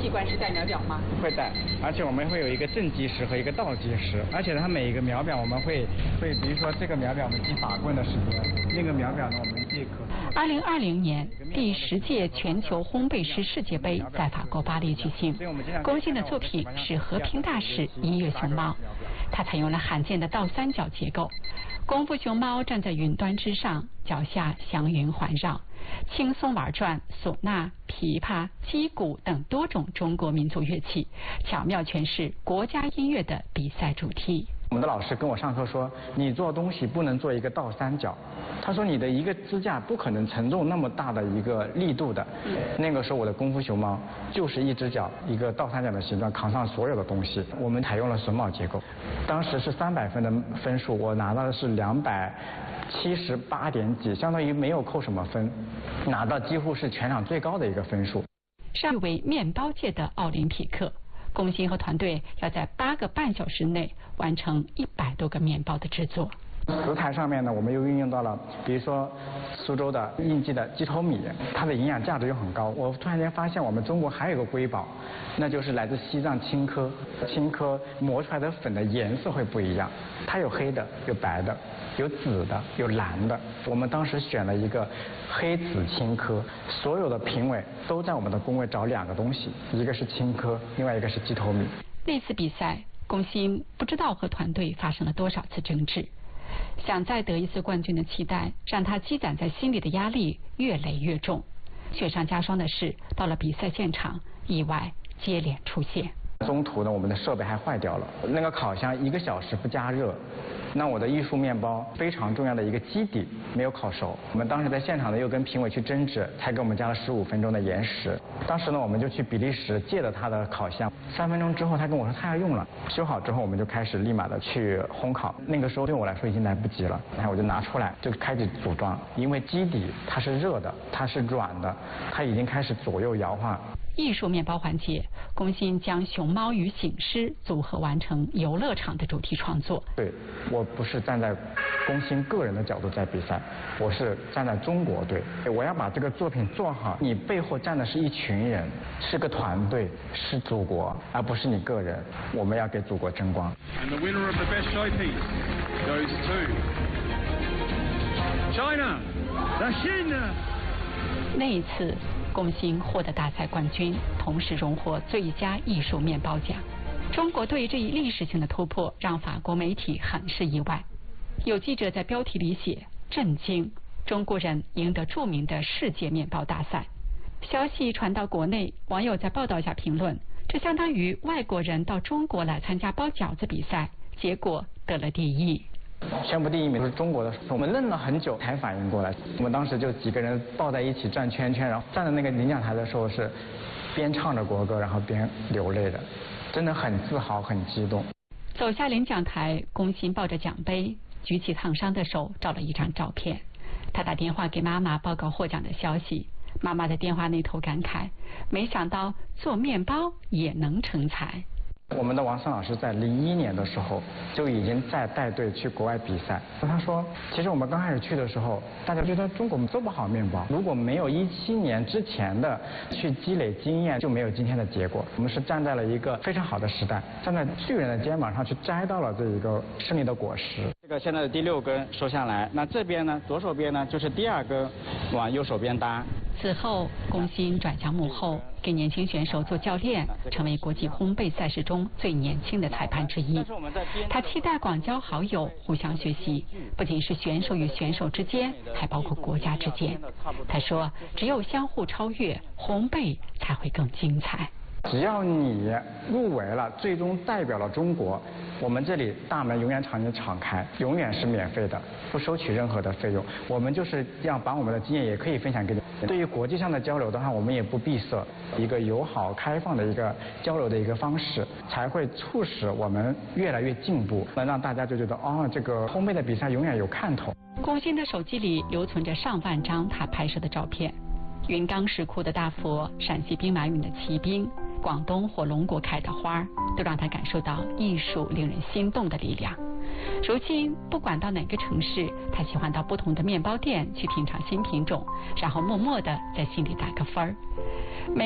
器官是带秒表吗？ 会带，而且我们会有一个正计时和一个倒计时，而且它每一个秒表我们会，比如说这个秒表我们记法棍的时间，那个秒表呢我们记可。 2020年第10届全球烘焙师世界杯在法国巴黎举行，龚鑫的作品是和平大使音乐熊猫，它采用了罕见的倒三角结构。功夫熊猫站在云端之上，脚下祥云环绕，轻松玩转唢呐、琵琶、击鼓等多种中国民族乐器，巧妙诠释国家音乐的比赛主题。 我们的老师跟我上课说，你做东西不能做一个倒三角，他说你的一个支架不可能承重那么大的一个力度的。那个时候我的功夫熊猫就是一只脚一个倒三角的形状扛上所有的东西。我们采用了榫卯结构，当时是300分的分数，我拿到的是278点几，相当于没有扣什么分，拿到几乎是全场最高的一个分数。 上为面包界的奥林匹克。龚鑫和团队要在8个半小时内完成100多个面包的制作。 食材上面呢，我们又运用到了，比如说苏州的应季的鸡头米，它的营养价值又很高。我突然间发现，我们中国还有一个瑰宝，那就是来自西藏青稞。青稞磨出来的粉的颜色会不一样，它有黑的，有白的，有紫的，有蓝的。我们当时选了一个黑紫青稞，所有的评委都在我们的工位找2个东西，一个是青稞，另外一个是鸡头米。 那次比赛，龚鑫不知道和团队发生了多少次争执。想再得一次冠军的期待，让他积攒在心里的压力越累越重。雪上加霜的是，到了比赛现场，意外接连出现。 中途呢，我们的设备还坏掉了，那个烤箱1个小时不加热，那我的艺术面包非常重要的一个基底没有烤熟。我们当时在现场呢又跟评委去争执，才给我们加了15分钟的延时。当时呢我们就去比利时借了他的烤箱，3分钟之后他跟我说他要用了，修好之后我们就开始立马的去烘烤。那个时候对我来说已经来不及了，然后我就拿出来就开始组装，因为基底它是热的，它是软的，它已经开始左右摇晃。 艺术面包环节，龚鑫将熊猫与醒狮组合完成游乐场的主题创作。 对，我不是站在龚鑫个人的角度在比赛，我是站在中国队，我要把这个作品做好。你背后站的是一群人，是个团队，是祖国，而不是你个人。我们要给祖国争光。And the winner of the best showpiece goes to China, the China. 那一次，龚鑫获得大赛冠军，同时荣获最佳艺术面包奖。中国队这一历史性的突破让法国媒体很是意外。有记者在标题里写“震惊，中国人赢得著名的世界面包大赛”。消息传到国内，网友在报道下评论：这相当于外国人到中国来参加包饺子比赛，结果得了第1。 宣布第1名是中国的，我们愣了很久才反应过来。我们当时就几个人抱在一起转圈圈，然后站在那个领奖台的时候是边唱着国歌，然后边流泪的，真的很自豪，很激动。 走下领奖台，龚鑫抱着奖杯，举起烫伤的手，照了一张照片。他打电话给妈妈报告获奖的消息，妈妈在电话那头感慨：没想到做面包也能成才。 我们的王森老师在01年的时候就已经在带队去国外比赛。他说，其实我们刚开始去的时候，大家觉得中国做不好面包，如果没有17年之前的去积累经验，就没有今天的结果。我们是站在了一个非常好的时代，站在巨人的肩膀上去摘到了这一个胜利的果实。这个现在的第6根收下来，那这边呢，左手边呢就是第2根往右手边搭。 此后，龚鑫转向幕后，给年轻选手做教练，成为国际烘焙赛事中最年轻的裁判之一。他期待广交好友，互相学习，不仅是选手与选手之间，还包括国家之间。他说，只有相互超越，烘焙才会更精彩。 只要你入围了，最终代表了中国，我们这里大门永远朝你敞开，永远是免费的，不收取任何的费用。我们就是要把我们的经验也可以分享给你。对于国际上的交流的话，我们也不闭塞，一个友好开放的一个交流的一个方式，才会促使我们越来越进步，能让大家就觉得这个烘焙的比赛永远有看头。 龚鑫的手机里留存着上万张他拍摄的照片，云冈石窟的大佛，陕西兵马俑的骑兵，广东火龙果开的花，都让他感受到艺术令人心动的力量。如今不管到哪个城市，他喜欢到不同的面包店去品尝新品种，然后默默地在心里打个分儿。